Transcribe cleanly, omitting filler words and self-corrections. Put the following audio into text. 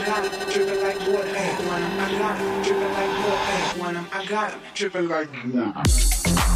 got 'em tripping like water. Want 'em, I got 'em tripping like water. Want 'em, I got 'em tripping like water.